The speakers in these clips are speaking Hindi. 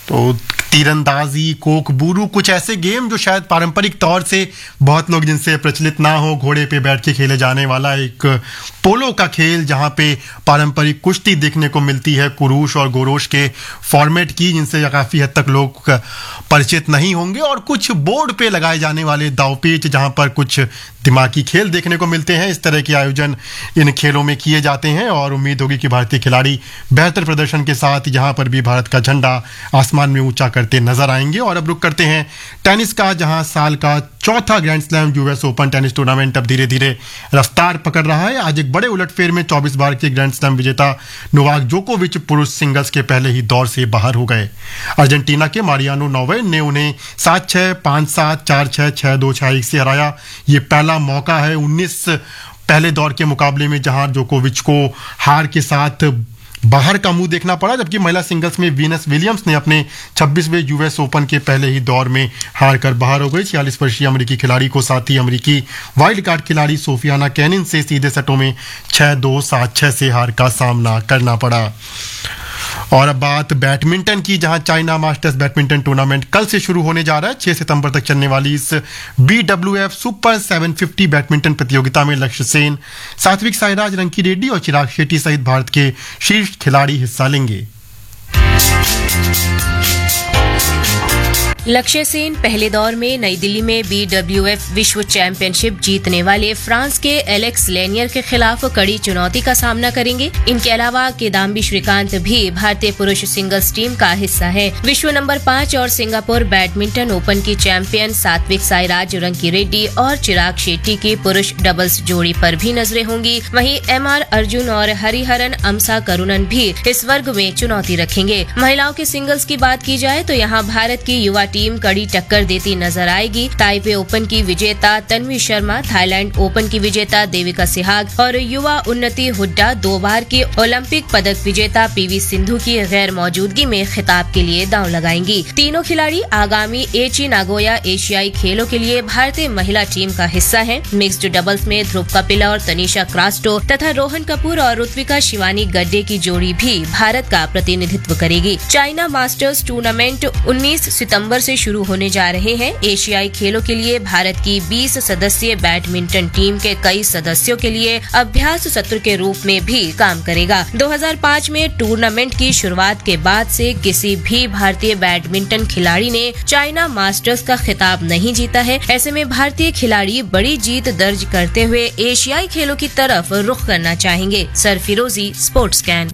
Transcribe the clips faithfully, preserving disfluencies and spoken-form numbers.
तो तीरंदाजी, कोकबूरू, कुछ ऐसे गेम जो शायद पारंपरिक तौर से बहुत लोग जिनसे प्रचलित ना हो। घोड़े पे बैठ के खेले जाने वाला एक पोलो का खेल जहां पे पारंपरिक कुश्ती देखने को मिलती है, कुरूश और गोरोश के फॉर्मेट की, जिनसे काफ़ी हद तक लोग परिचित नहीं होंगे। और कुछ बोर्ड पे लगाए जाने वाले दावपेच जहां पर कुछ दिमागी खेल देखने को मिलते हैं। इस तरह के आयोजन इन खेलों में किए जाते हैं और उम्मीद होगी कि भारतीय खिलाड़ी बेहतर प्रदर्शन के साथ यहाँ पर भी भारत का झंडा आसमान में ऊंचा करते नजर आएंगे। और अब रुक करते हैं टेनिस का, जहां साल का चौथा grand slam US open tennis tournament अब धीरे धीरे रफ्तार पकड़ रहा है। आज एक बड़े उलटफेर में चौबीस बार के ग्रैंड स्लैम विजेता नोवाक जोकोविच पुरुष सिंगल्स के पहले ही दौर से बाहर हो गए। अर्जेंटीना के मारियानो नोवेल ने उन्हें सात छह, पाँच सात, चार छह, छह दो, छह एक से हराया। ये पहला मौका है उन्नीस पहले दौर के मुकाबले में जहां जोकोविच को हार के साथ बाहर का मुंह देखना पड़ा, जबकि महिला सिंगल्स में वीनस विलियम्स ने अपने छब्बीसवें यूएस ओपन के पहले ही दौर में हार कर बाहर हो गई। छियालीस वर्षीय अमेरिकी खिलाड़ी को साथ ही अमेरिकी वाइल्ड कार्ड खिलाड़ी सोफियाना कैनिन से सीधे सेटों में छह दो, सात छह से हार का सामना करना पड़ा। और अब बात बैडमिंटन की, जहां चाइना मास्टर्स बैडमिंटन टूर्नामेंट कल से शुरू होने जा रहा है। छह सितंबर तक चलने वाली इस बी डब्ल्यू एफ सुपर सात सौ पचास बैडमिंटन प्रतियोगिता में लक्ष्य सेन, सात्विक साईराज, रंकी रेड्डी और चिराग शेट्टी सहित भारत के शीर्ष खिलाड़ी हिस्सा लेंगे। लक्ष्य सेन पहले दौर में नई दिल्ली में बी डब्ल्यू एफ विश्व चैंपियनशिप जीतने वाले फ्रांस के एलेक्स लेनियर के खिलाफ कड़ी चुनौती का सामना करेंगे। इनके अलावा किदाम्बी श्रीकांत भी भारतीय पुरुष सिंगल्स टीम का हिस्सा है। विश्व नंबर पाँच और सिंगापुर बैडमिंटन ओपन की चैंपियन सात्विक साईराज, रंकी रेड्डी और चिराग शेट्टी की पुरुष डबल्स जोड़ी पर भी नजरें होंगी। वहीं एम आर अर्जुन और हरिहरन अमसा करुणन भी इस वर्ग में चुनौती रखेंगे। महिलाओं के सिंगल्स की बात की जाए तो यहाँ भारत की युवा टीम कड़ी टक्कर देती नजर आएगी। ताइपे ओपन की विजेता तन्वी शर्मा, थाईलैंड ओपन की विजेता देविका सिहाग और युवा उन्नति हुड्डा दो बार की ओलंपिक पदक विजेता पीवी सिंधु की गैर मौजूदगी में खिताब के लिए दांव लगाएंगी। तीनों खिलाड़ी आगामी एची नागोया एशियाई खेलों के लिए भारतीय महिला टीम का हिस्सा हैं। मिक्स्ड डबल्स में ध्रुव कपिल और तनिषा क्रास्टो तथा रोहन कपूर और ऋत्विका शिवानी गड्डे की जोड़ी भी भारत का प्रतिनिधित्व करेगी। चाइना मास्टर्स टूर्नामेंट उन्नीस सितंबर से शुरू होने जा रहे हैं। एशियाई खेलों के लिए भारत की बीस सदस्यीय बैडमिंटन टीम के कई सदस्यों के लिए अभ्यास सत्र के रूप में भी काम करेगा। दो हज़ार पाँच में टूर्नामेंट की शुरुआत के बाद से किसी भी भारतीय बैडमिंटन खिलाड़ी ने चाइना मास्टर्स का खिताब नहीं जीता है। ऐसे में भारतीय खिलाड़ी बड़ी जीत दर्ज करते हुए एशियाई खेलों की तरफ रुख करना चाहेंगे। सरफिरोजी, स्पोर्ट्स कैन।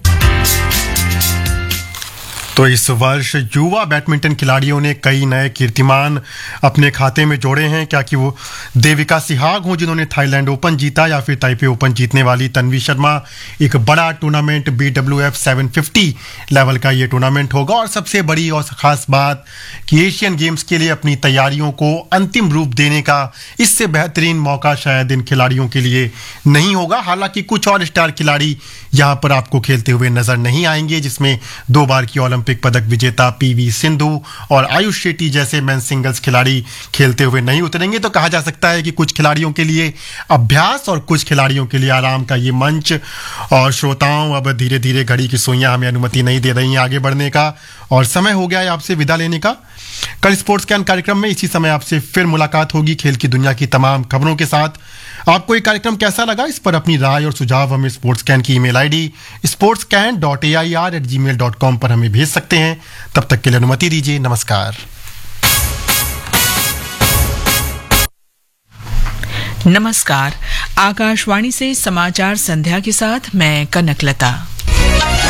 तो इस वर्ष युवा बैडमिंटन खिलाड़ियों ने कई नए कीर्तिमान अपने खाते में जोड़े हैं। क्या कि वो देविका सिहाग हो जिन्होंने थाईलैंड ओपन जीता, या फिर ताइपे ओपन जीतने वाली तन्वी शर्मा। एक बड़ा टूर्नामेंट बी डब्ल्यू एफ सात सौ पचास लेवल का ये टूर्नामेंट होगा। और सबसे बड़ी और खास बात कि एशियन गेम्स के लिए अपनी तैयारियों को अंतिम रूप देने का इससे बेहतरीन मौका शायद इन खिलाड़ियों के लिए नहीं होगा। हालांकि कुछ और स्टार खिलाड़ी यहाँ पर आपको खेलते हुए नजर नहीं आएंगे, जिसमें दो बार की ओलंपिक पदक विजेता पीवी सिंधु और आयुष शेट्टी जैसे मेन सिंगल्स खिलाड़ी खेलते हुए नहीं उतरेंगे। तो कहा जा सकता है कि कुछ खिलाड़ियों के लिए अभ्यास और कुछ खिलाड़ियों के लिए आराम का ये मंच। और श्रोताओं, अब धीरे धीरे घड़ी की सुइयां हमें अनुमति नहीं दे रही हैं आगे बढ़ने का, और समय हो गया है आपसे विदा लेने का। कल स्पोर्ट्स कैन कार्यक्रम में इसी समय आपसे फिर मुलाकात होगी खेल की दुनिया की तमाम खबरों के साथ। आपको ये कार्यक्रम कैसा लगा, इस पर अपनी राय और सुझाव हमें स्पोर्ट्स कैन की email ID sports can dot A I R eight ji mail dot com पर हमें भेज सकते हैं। तब तक के लिए अनुमति दीजिए, नमस्कार। नमस्कार, आकाशवाणी से समाचार संध्या के साथ मैं कनकलता।